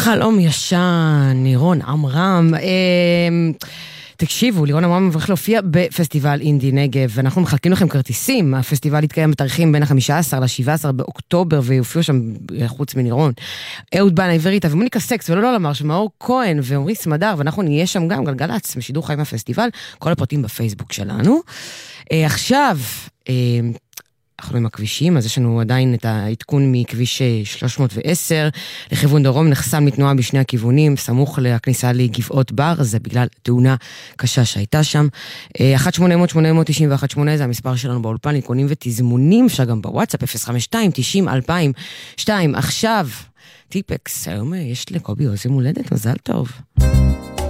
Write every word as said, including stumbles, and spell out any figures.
חלום ישן, לירון עמרם. תקשיבו, לירון עמרם מברך להופיע בפסטיבל אינדי נגב, ואנחנו מחלקים לכם כרטיסים. הפסטיבל יתקיים בתאריכים בין ה-חמישה עשר ל-שבעה עשר באוקטובר, ויופיעו שם חוץ מלירון אהוד בן עברית, ומוניקה סקס, ולא לא למר, שמאור כהן ועמרי סמדר, ואנחנו נהיה שם גם גלגלץ, בשידור חי מהפסטיבל, כל הפרטים בפייסבוק שלנו. עכשיו, אנחנו עם הכבישים, אז יש לנו עדיין את העדכון מכביש שלוש מאות ועשר, לכיוון דרום נחסם מתנועה בשני הכיוונים, סמוך לכניסה לגבעות בר, זה בגלל תאונה קשה שהייתה שם. אחת שמונה אפס אפס שמונה אפס תשע אחת שמונה זה המספר שלנו באולפן, עדכונים ותזמונים, אפשר גם בוואטסאפ, אפס חמש שתיים תשעים אלפיים ושתיים. עכשיו, טיפקס, היום יש לקובי עושים הולדת, מזל טוב.